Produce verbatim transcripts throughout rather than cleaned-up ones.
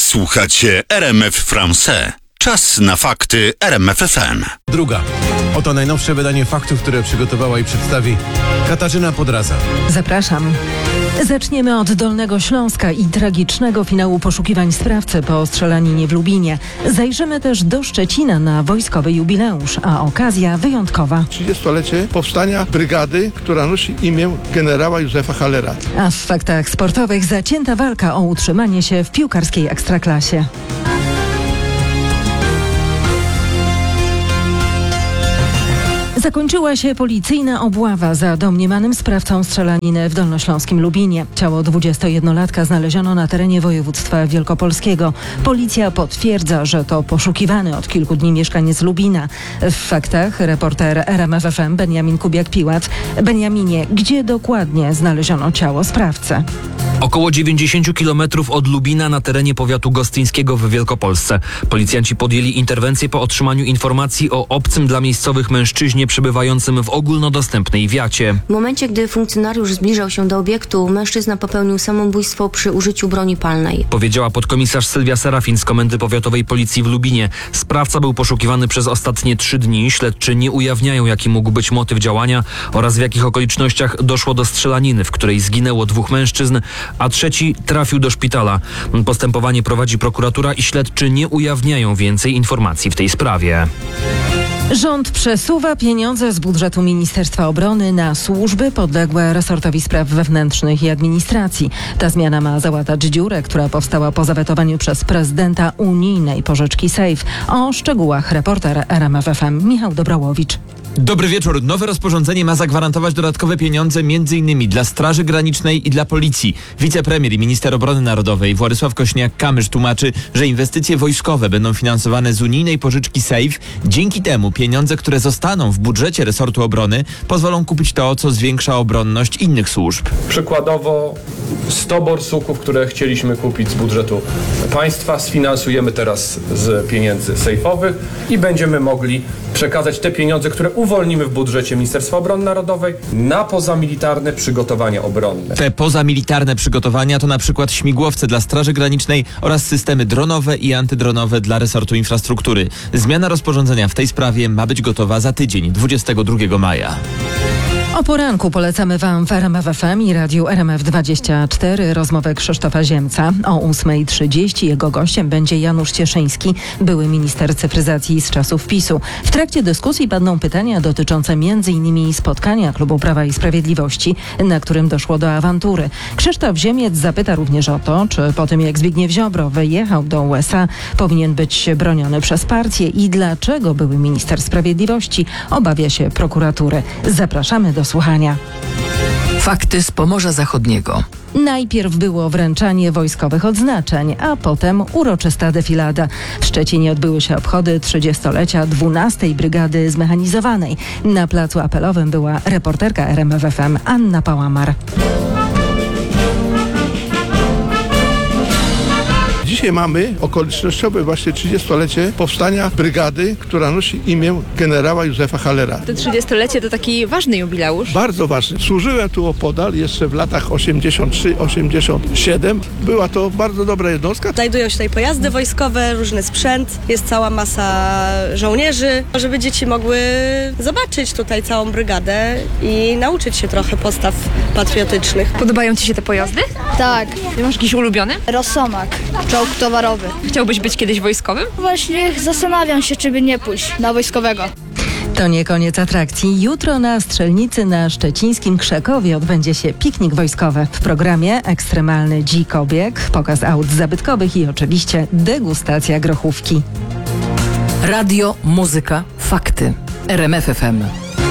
Słuchacie R M F Français. Czas na fakty R M F F M. Druga. Oto najnowsze wydanie faktów, które przygotowała i przedstawi Katarzyna Podraza. Zapraszam. Zaczniemy od Dolnego Śląska i tragicznego finału poszukiwań sprawcy po strzelaninie w Lubinie. Zajrzymy też do Szczecina na wojskowy jubileusz, a okazja wyjątkowa. trzydziestolecie powstania brygady, która nosi imię generała Józefa Hallera. A w faktach sportowych zacięta walka o utrzymanie się w piłkarskiej ekstraklasie. Zakończyła się policyjna obława za domniemanym sprawcą strzelaniny w dolnośląskim Lubinie. Ciało dwudziestojednolatka znaleziono na terenie województwa wielkopolskiego. Policja potwierdza, że to poszukiwany od kilku dni mieszkaniec Lubina. W faktach reporter R M F F M Beniamin Kubiak-Piłat. Beniaminie, gdzie dokładnie znaleziono ciało sprawcy? Około dziewięćdziesiąt kilometrów od Lubina na terenie powiatu gostyńskiego w Wielkopolsce. Policjanci podjęli interwencję po otrzymaniu informacji o obcym dla miejscowych mężczyźnie przebywającym w ogólnodostępnej wiacie. W momencie, gdy funkcjonariusz zbliżał się do obiektu, mężczyzna popełnił samobójstwo przy użyciu broni palnej. Powiedziała podkomisarz Sylwia Serafin z Komendy Powiatowej Policji w Lubinie. Sprawca był poszukiwany przez ostatnie trzy dni. Śledczy nie ujawniają, jaki mógł być motyw działania oraz w jakich okolicznościach doszło do strzelaniny, w której zginęło dwóch mężczyzn, a trzeci trafił do szpitala. Postępowanie prowadzi prokuratura i śledczy nie ujawniają więcej informacji w tej sprawie. Rząd przesuwa pieniądze z budżetu Ministerstwa Obrony na służby podległe resortowi spraw wewnętrznych i administracji. Ta zmiana ma załatać dziurę, która powstała po zawetowaniu przez prezydenta unijnej pożyczki SAFE. O szczegółach reporter R M F F M Michał Dobrałowicz. Dobry wieczór. Nowe rozporządzenie ma zagwarantować dodatkowe pieniądze między innymi dla Straży Granicznej i dla Policji. Wicepremier i minister obrony narodowej Władysław Kośniak-Kamysz tłumaczy, że inwestycje wojskowe będą finansowane z unijnej pożyczki SAFE. Dzięki temu pieniądze, które zostaną w budżecie resortu obrony, pozwolą kupić to, co zwiększa obronność innych służb. Przykładowo sto borsuków, które chcieliśmy kupić z budżetu państwa, sfinansujemy teraz z pieniędzy sejfowych i będziemy mogli przekazać te pieniądze, które uwolnimy w budżecie Ministerstwa Obrony Narodowej na pozamilitarne przygotowania obronne. Te pozamilitarne przygotowania to na przykład śmigłowce dla Straży Granicznej oraz systemy dronowe i antydronowe dla resortu infrastruktury. Zmiana rozporządzenia w tej sprawie ma być gotowa za tydzień, dwudziestego drugiego maja. O poranku polecamy Wam w R M F F M i Radiu R M F dwadzieścia cztery rozmowę Krzysztofa Ziemca. O ósma trzydzieści jego gościem będzie Janusz Cieszyński, były minister cyfryzacji z czasów PiSu. W trakcie dyskusji padną pytania dotyczące między innymi spotkania Klubu Prawa i Sprawiedliwości, na którym doszło do awantury. Krzysztof Ziemiec zapyta również o to, czy po tym jak Zbigniew Ziobro wyjechał do U S A, powinien być broniony przez partię i dlaczego były minister sprawiedliwości obawia się prokuratury. Zapraszamy do słuchania. Fakty z Pomorza Zachodniego. Najpierw było wręczanie wojskowych odznaczeń, a potem uroczysta defilada. W Szczecinie odbyły się obchody trzydziestolecia dwunastej Brygady Zmechanizowanej. Na placu apelowym była reporterka R M F F M Anna Pałamar. Dzisiaj mamy okolicznościowe właśnie trzydziestolecie powstania brygady, która nosi imię generała Józefa Hallera. To trzydziestolecie to taki ważny jubileusz. Bardzo ważny. Służyłem tu opodal jeszcze w latach osiemdziesiąt trzy osiemdziesiąt siedem. Była to bardzo dobra jednostka. Znajdują się tutaj pojazdy wojskowe, różny sprzęt, jest cała masa żołnierzy, żeby dzieci mogły zobaczyć tutaj całą brygadę i nauczyć się trochę postaw patriotycznych. Podobają Ci się te pojazdy? Tak. Masz jakiś ulubiony? Rosomak, czołg towarowy. Chciałbyś być kiedyś wojskowym? Właśnie zastanawiam się, czy by nie pójść na wojskowego. To nie koniec atrakcji. Jutro na strzelnicy na szczecińskim Krzakowie odbędzie się piknik wojskowy. W programie ekstremalny dzikobieg, pokaz aut zabytkowych i oczywiście degustacja grochówki. Radio, muzyka, fakty. R M F F M.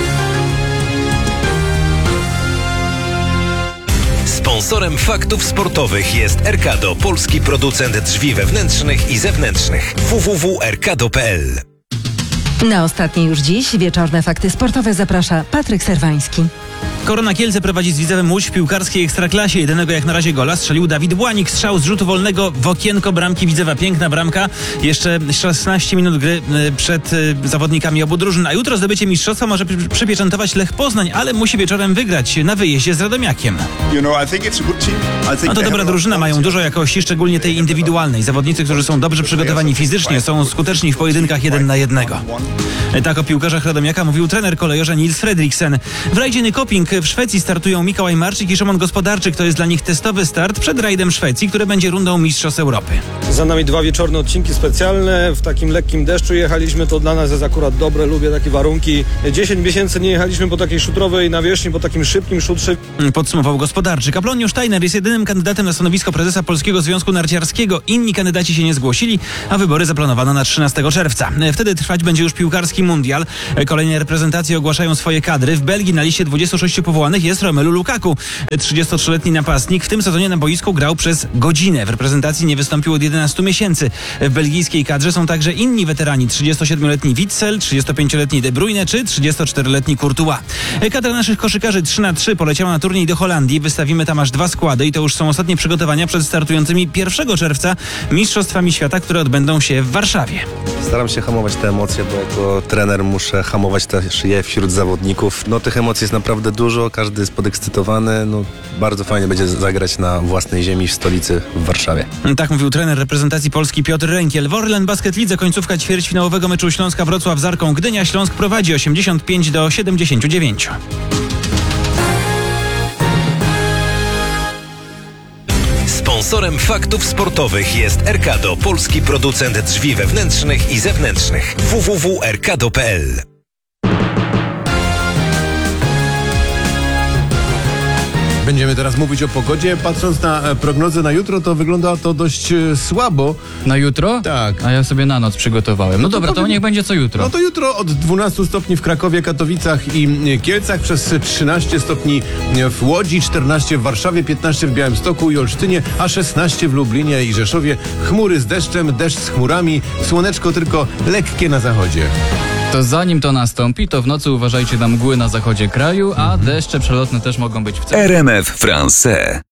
Sponsorem faktów sportowych jest Erkado, polski producent drzwi wewnętrznych i zewnętrznych. w w w kropka erkado kropka p l Na ostatnie już dziś wieczorne fakty sportowe zaprasza Patryk Serwański. Korona Kielce prowadzi z Widzewem Łódź w piłkarskiej Ekstraklasie. Jedynego jak na razie gola strzelił Dawid Błanik. Strzał z rzutu wolnego w okienko bramki Widzewa. Piękna bramka. Jeszcze szesnaście minut gry przed zawodnikami obu drużyn. A jutro zdobycie mistrzostwa może przypieczętować Lech Poznań, ale musi wieczorem wygrać na wyjeździe z Radomiakiem. No to dobra drużyna, mają dużo jakości, szczególnie tej indywidualnej. Zawodnicy, którzy są dobrze przygotowani fizycznie, są skuteczni w pojedynkach jeden na jednego. Tak o piłkarzach Radomiaka mówił trener kolejorza Nils Fredriksen. W rajdzie Nykoping w Szwecji startują Mikołaj Marczyk i Szymon Gospodarczyk. To jest dla nich testowy start przed rajdem Szwecji, który będzie rundą Mistrzostw Europy. Za nami dwa wieczorne odcinki specjalne. W takim lekkim deszczu jechaliśmy, to dla nas jest akurat dobre, lubię takie warunki. dziesięć miesięcy nie jechaliśmy po takiej szutrowej nawierzchni, po takim szybkim szutrze. Podsumował Gospodarczyk. A Ploniusz Steiner jest jedynym kandydatem na stanowisko prezesa Polskiego Związku Narciarskiego. Inni kandydaci się nie zgłosili, a wybory zaplanowano na trzynastego czerwca. Wtedy trwać będzie już piłkarski mundial. Kolejne reprezentacje ogłaszają swoje kadry. W Belgii na liście dwudziestu sześciu powołanych jest Romelu Lukaku. trzydziestotrzyletni napastnik w tym sezonie na boisku grał przez godzinę. W reprezentacji nie wystąpił od jedenastu miesięcy. W belgijskiej kadrze są także inni weterani. trzydziestosiedmioletni Witsel, trzydziestopięcioletni De Bruyne czy trzydziestoczteroletni Courtois. Kadra naszych koszykarzy trzy na trzy poleciała na turniej do Holandii. Wystawimy tam aż dwa składy i to już są ostatnie przygotowania przed startującymi pierwszego czerwca Mistrzostwami Świata, które odbędą się w Warszawie. Staram się hamować te emocje, bo jako trener muszę hamować też je wśród zawodników. No tych emocji jest naprawdę dużo, każdy jest podekscytowany. No, bardzo fajnie będzie zagrać na własnej ziemi w stolicy w Warszawie. Tak mówił trener reprezentacji Polski Piotr Rękiel. W Orlen Basket Lidze końcówka ćwierćfinałowego meczu Śląska Wrocław z Arką Gdynia. Śląsk prowadzi osiemdziesiąt pięć do siedemdziesięciu dziewięciu. Sponsorem faktów sportowych jest Erkado, polski producent drzwi wewnętrznych i zewnętrznych. w w w kropka erkado kropka p l. Będziemy teraz mówić o pogodzie. Patrząc na prognozę na jutro, to wygląda to dość e, słabo. Na jutro? Tak. A ja sobie na noc przygotowałem. No, no to dobra, powiem... to niech będzie co jutro. No to jutro od dwunastu stopni w Krakowie, Katowicach i Kielcach, przez trzynaście stopni w Łodzi, czternaście w Warszawie, piętnaście w Białymstoku i Olsztynie, a szesnaście w Lublinie i Rzeszowie. Chmury z deszczem, deszcz z chmurami, słoneczko tylko lekkie na zachodzie. To zanim to nastąpi, to w nocy uważajcie na mgły na zachodzie kraju, a deszcze przelotne też mogą być w centrum. R M F France.